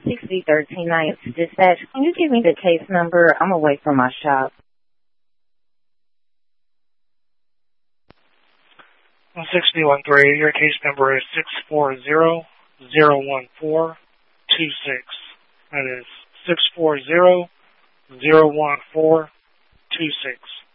6013 Nights Dispatch. Can you give me the case number? I'm away from my shop. 6013, your case number is 640-01426. That is 640-01426.